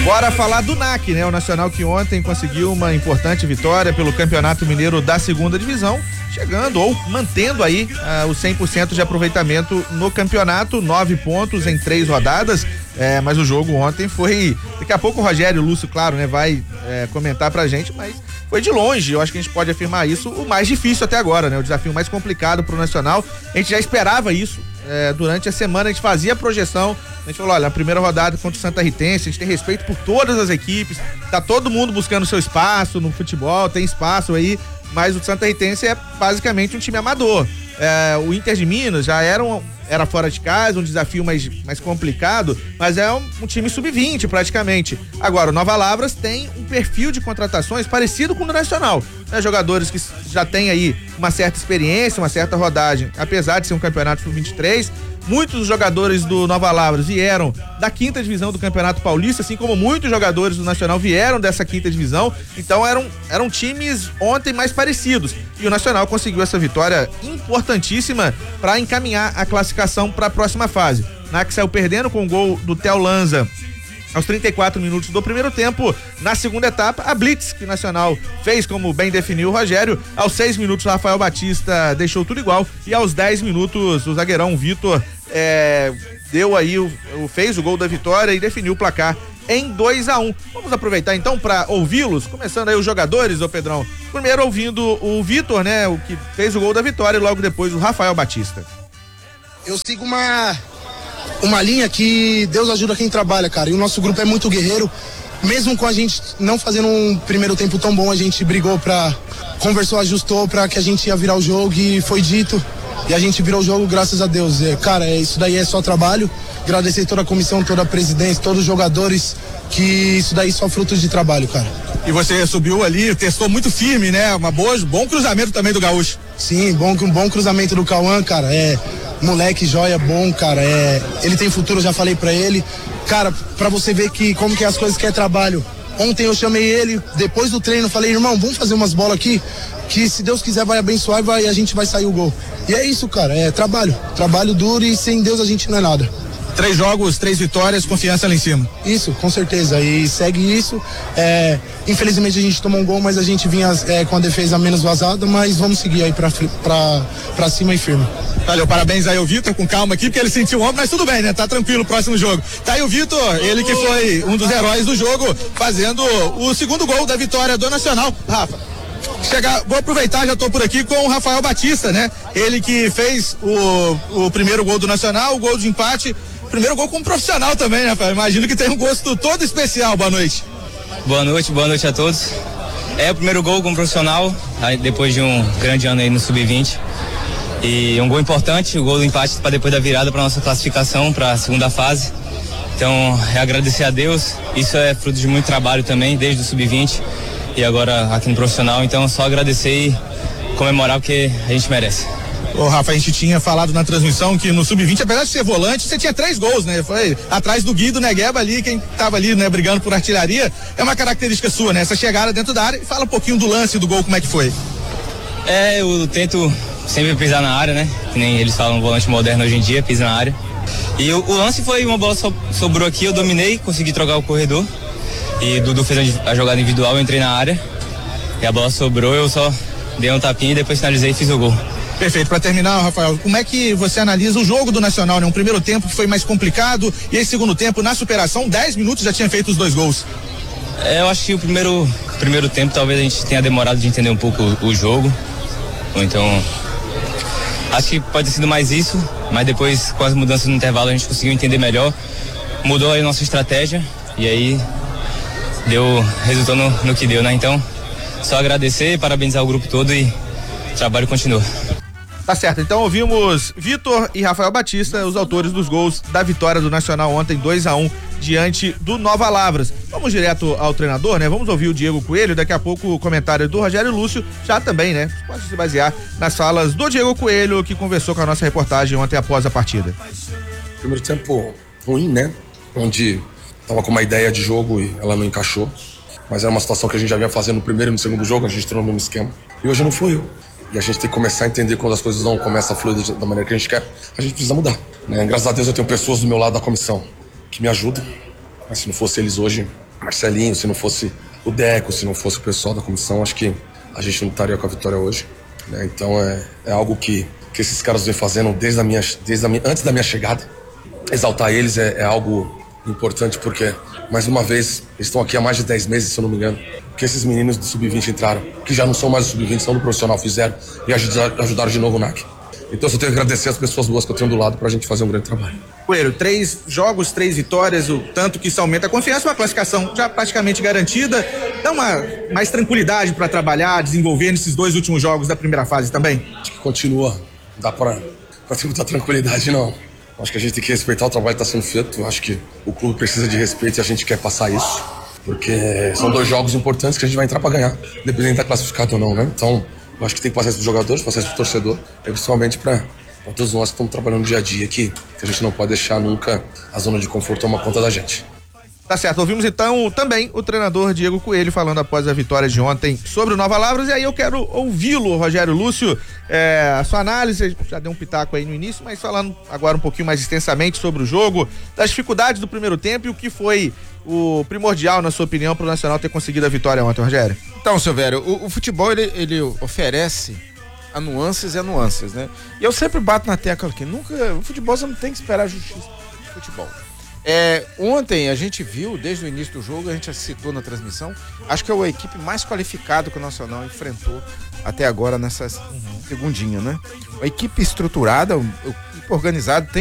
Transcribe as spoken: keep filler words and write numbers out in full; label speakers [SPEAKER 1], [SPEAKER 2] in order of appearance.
[SPEAKER 1] Bora falar do N A C, né? O Nacional que ontem conseguiu uma importante vitória pelo Campeonato Mineiro da segunda divisão, chegando ou mantendo aí uh, o cem por cento de aproveitamento no campeonato, nove pontos em três rodadas, é, mas o jogo ontem foi, daqui a pouco o Rogério Lúcio, claro, né, vai é, comentar pra gente, mas foi de longe, eu acho que a gente pode afirmar isso, o mais difícil até agora, né? O desafio mais complicado pro Nacional, a gente já esperava isso. É, durante a semana a gente fazia a projeção, a gente falou, olha, a primeira rodada contra o Santa Ritense, a gente tem respeito por todas as equipes, tá todo mundo buscando seu espaço no futebol, tem espaço aí, mas o Santa Ritense é basicamente um time amador. É, o Inter de Minas já era, um, era fora de casa, um desafio mais, mais complicado, mas é um, um time sub vinte praticamente. Agora, o Nova Lavras tem um perfil de contratações parecido com o do Nacional, né? Jogadores que já têm aí uma certa experiência, uma certa rodagem, apesar de ser um campeonato sub vinte e três. Muitos jogadores do Nova Lavras vieram da quinta divisão do Campeonato Paulista, assim como muitos jogadores do Nacional vieram dessa quinta divisão. Então eram, eram times ontem mais parecidos. E o Nacional conseguiu essa vitória importantíssima para encaminhar a classificação para a próxima fase. O N A C saiu perdendo com o gol do Theo Lanza aos trinta e quatro minutos do primeiro tempo. Na segunda etapa, a blitz que o Nacional fez, como bem definiu o Rogério. Aos seis minutos, o Rafael Batista deixou tudo igual. E aos dez minutos, o zagueirão Vitor é, deu aí, o, fez o gol da vitória e definiu o placar em dois a um. Vamos aproveitar então para ouvi-los, começando aí os jogadores, ô Pedrão. Primeiro ouvindo o Vitor, né, o que fez o gol da vitória, e logo depois o Rafael Batista.
[SPEAKER 2] Eu sigo uma uma linha que Deus ajuda quem trabalha, cara, e o nosso grupo é muito guerreiro. Mesmo com a gente não fazendo um primeiro tempo tão bom, a gente brigou pra, conversou, ajustou pra que a gente ia virar o jogo, e foi dito, e a gente virou o jogo, graças a Deus. É, cara, é, isso daí é só trabalho. Agradecer toda a comissão, toda a presidência, todos os jogadores, que isso daí é só fruto de trabalho, cara.
[SPEAKER 3] E você subiu ali, testou muito firme, né? Uma boa, bom cruzamento também do Gaúcho.
[SPEAKER 2] Sim, bom, um bom cruzamento do Cauã, cara. É, moleque, joia, bom, cara. É, ele tem futuro, eu já falei pra ele. Cara, pra você ver que como que é as coisas que é trabalho. Ontem eu chamei ele, depois do treino, falei, irmão, vamos fazer umas bolas aqui, que se Deus quiser vai abençoar e vai, a gente vai sair o gol. E é isso, cara, é trabalho. Trabalho duro, e sem Deus a gente não é nada.
[SPEAKER 3] Três jogos, três vitórias, confiança lá em cima.
[SPEAKER 2] Isso, com certeza, e segue isso. É, infelizmente a gente tomou um gol, mas a gente vinha é, com a defesa menos vazada, mas vamos seguir aí pra, pra, pra cima e firme.
[SPEAKER 3] Valeu, parabéns aí ao Vitor, com calma aqui, porque ele sentiu o ombro, mas tudo bem, né? Tá tranquilo, próximo jogo. Tá aí o Vitor, ele que foi um dos heróis do jogo, fazendo o segundo gol da vitória do Nacional. Rafa, chegar, vou aproveitar, já tô por aqui com o Rafael Batista, né? Ele que fez o, o primeiro gol do Nacional, o gol de empate. Primeiro gol como profissional também, né, Rafael? Imagino que tem um gosto todo especial. Boa noite.
[SPEAKER 4] Boa noite, boa noite a todos. É o primeiro gol como profissional, aí depois de um grande ano aí no sub vinte. E um gol importante, o gol do empate para depois da virada para nossa classificação para a segunda fase. Então, é agradecer a Deus. Isso é fruto de muito trabalho também, desde o sub vinte e agora aqui no profissional. Então, só agradecer e comemorar porque a gente merece.
[SPEAKER 3] Ô, Rafa, a gente tinha falado na transmissão que no sub vinte, apesar de ser volante, você tinha três gols, né? Foi atrás do Guido Negueba ali, quem tava ali, né, brigando por artilharia. É uma característica sua, né? Essa chegada dentro da área. Fala um pouquinho do lance do gol, como é que foi?
[SPEAKER 4] É, eu tento sempre pisar na área, né? Que nem eles falam, volante moderno hoje em dia, pisa na área. E o, o lance foi uma bola so, sobrou aqui, eu dominei, consegui trocar o corredor. E Dudu fez a jogada individual, eu entrei na área. E a bola sobrou, eu só dei um tapinha e depois finalizei e fiz o gol.
[SPEAKER 3] Perfeito. Para terminar, Rafael, como é que você analisa o jogo do Nacional, né? Um primeiro tempo que foi mais complicado e esse segundo tempo, na superação, dez minutos já tinha feito os dois gols.
[SPEAKER 4] É, eu acho que o primeiro, primeiro tempo talvez a gente tenha demorado de entender um pouco o, o jogo. Ou então, acho que pode ter sido mais isso, mas depois com as mudanças no intervalo a gente conseguiu entender melhor. Mudou aí a nossa estratégia e aí deu resultado no, no que deu, né? Então, só agradecer, parabenizar o grupo todo e o trabalho continua.
[SPEAKER 1] Tá certo, então ouvimos Vitor e Rafael Batista, os autores dos gols da vitória do Nacional ontem, dois a um, diante do Nova Lavras. Vamos direto ao treinador, né? Vamos ouvir o Diego Coelho, daqui a pouco o comentário do Rogério Lúcio, já também, né? Pode se basear nas falas do Diego Coelho, que conversou com a nossa reportagem ontem após a partida.
[SPEAKER 5] Primeiro tempo ruim, né? Onde tava com uma ideia de jogo e ela não encaixou. Mas era uma situação que a gente já vinha fazendo no primeiro e no segundo jogo, a gente entrou no mesmo esquema. E hoje não fluiu. E a gente tem que começar a entender quando as coisas não começam a fluir da maneira que a gente quer. A gente precisa mudar, né? Graças a Deus eu tenho pessoas do meu lado da comissão que me ajudam. Mas se não fosse eles hoje, Marcelinho, se não fosse o Deco, se não fosse o pessoal da comissão, acho que a gente não estaria com a vitória hoje, né? Então é, é algo que, que esses caras vêm fazendo desde a minha, desde a minha, antes da minha chegada. Exaltar eles é, é algo importante porque, mais uma vez, eles estão aqui há mais de dez meses, se eu não me engano, que esses meninos do sub vinte entraram, que já não são mais do sub vinte, são do profissional, fizeram e ajudaram, ajudaram de novo o N A C. Então eu só tenho que agradecer as pessoas boas que eu tenho do lado pra gente fazer um grande trabalho.
[SPEAKER 1] Coelho, três jogos, três vitórias, o tanto que isso aumenta a confiança, uma classificação já praticamente garantida, dá uma mais tranquilidade para trabalhar, desenvolver nesses dois últimos jogos da primeira fase também?
[SPEAKER 5] Acho que continua, não dá pra, pra ter muita tranquilidade não. Acho que a gente tem que respeitar o trabalho que está sendo feito, acho que o clube precisa de respeito e a gente quer passar isso, porque são dois jogos importantes que a gente vai entrar para ganhar, independente de estar classificado ou não, né? Então, eu acho que tem que passar isso para os jogadores, passar isso para o torcedor, principalmente para todos nós que estamos trabalhando dia a dia aqui, que a gente não pode deixar nunca a zona de conforto tomar conta da gente.
[SPEAKER 1] Tá certo, ouvimos então também o treinador Diego Coelho falando após a vitória de ontem sobre o Nova Lavras, e aí eu quero ouvi-lo, Rogério Lúcio, é, a sua análise, já deu um pitaco aí no início, mas falando agora um pouquinho mais extensamente sobre o jogo, das dificuldades do primeiro tempo e o que foi o primordial, na sua opinião, para o Nacional ter conseguido a vitória ontem, Rogério.
[SPEAKER 6] Então, Silvério, o, o futebol ele, ele oferece a nuances e a nuances, né? E eu sempre bato na tecla aqui, nunca, o futebol você não tem que esperar a justiça de futebol. É, ontem a gente viu, desde o início do jogo, a gente citou na transmissão, acho que é a equipe mais qualificada que o Nacional enfrentou até agora nessa uhum. segundinha, né? Uma equipe estruturada, uma equipe organizada, tem